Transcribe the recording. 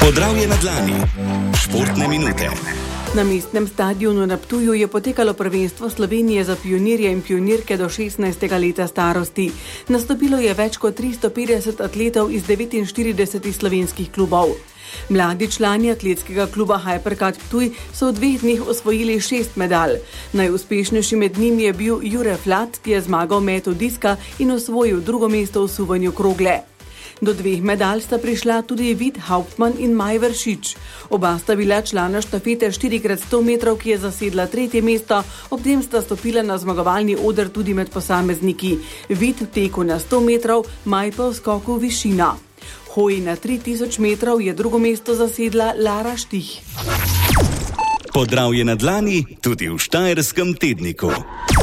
Podravje na dlani. Športne minute. Na mestnem stadionu na Ptuju je potekalo prvenstvo Slovenije za pionirje in pionirke do 16. leta starosti. Nastopilo je več kot 350 atletov iz 49 slovenskih klubov. Mladi člani atletskega kluba Hypercat Ptuj so v 2 dneh osvojili 6 medalj. Najuspešnejši med njimi je bil Jure Flat, ki je zmagal v metu diska in osvojil 2. mesto v suvanju krogle. Do 2 medalj sta prišla tudi Vid Hauptmann in Maj Vršič. Oba sta bila člana štafete 4x100 metrov, ki je zasedla 3. mesto, ob tem sta stopila na zmagovalni oder tudi med posamezniki. Vid v teku na 100 metrov, Maj pa v skoku v višino. Hoji na 3000 metrov je 2. mesto zasedla Lara Štih. Podravje na dlani tudi v Štajerskem tedniku.